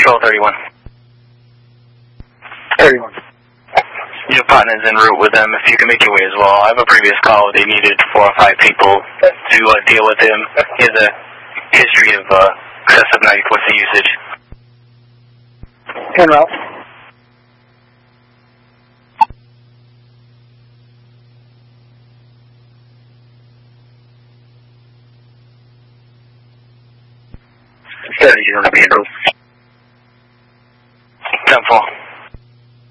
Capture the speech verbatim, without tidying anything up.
Control thirty-one. thirty-one. Your partner's en route with them. If you can make your way as well. I have a previous call. They needed four or five people to uh, deal with him. He has a history of uh, excessive ninety-four C usage. En route. seventy, you're going to be en route. ten four.